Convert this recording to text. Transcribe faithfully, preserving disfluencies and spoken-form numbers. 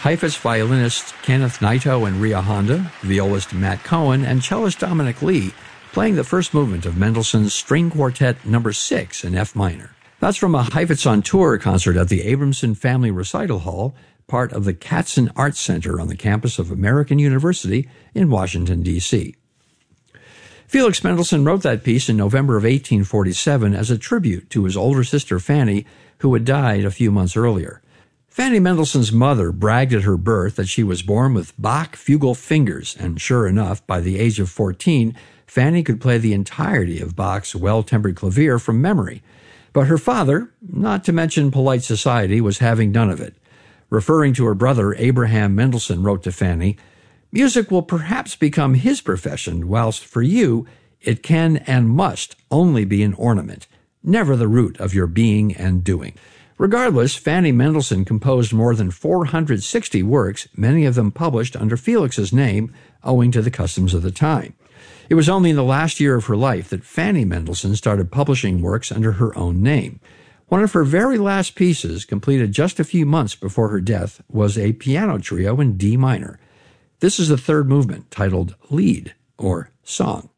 Heifetz violinists Kenneth Naito and Ria Honda, violist Matt Cohen, and cellist Dominic Lee playing the first movement of Mendelssohn's String Quartet number six in F minor. That's from a Heifetz on Tour concert at the Abramson Family Recital Hall, part of the Katzen Arts Center on the campus of American University in Washington, D C Felix Mendelssohn wrote that piece in November of eighteen forty-seven as a tribute to his older sister Fanny, who had died a few months earlier. Fanny Mendelssohn's mother bragged at her birth that she was born with Bach fugal fingers, and sure enough, by the age of fourteen, Fanny could play the entirety of Bach's Well-Tempered Clavier from memory. But her father, not to mention polite society, was having none of it. Referring to her brother, Abraham Mendelssohn wrote to Fanny, "Music will perhaps become his profession, whilst for you it can and must only be an ornament, never the root of your being and doing." Regardless, Fanny Mendelssohn composed more than four hundred sixty works, many of them published under Felix's name, owing to the customs of the time. It was only in the last year of her life that Fanny Mendelssohn started publishing works under her own name. One of her very last pieces, completed just a few months before her death, was a piano trio in D minor. This is the third movement, titled Lied, or Song.